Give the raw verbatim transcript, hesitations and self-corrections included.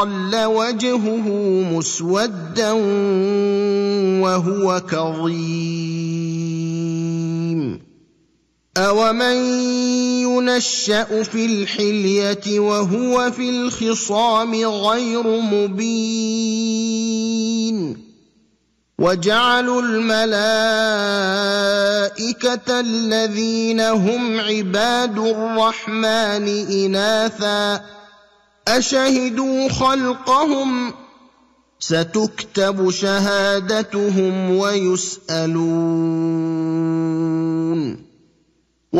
ظل وجهه مسودا وهو كظيم أومن ينشأ في الحلية وهو في الخصام غير مبين وجعلوا الملائكة الذين هم عباد الرحمن إناثا أشهدوا خلقهم ستكتب شهادتهم ويسألون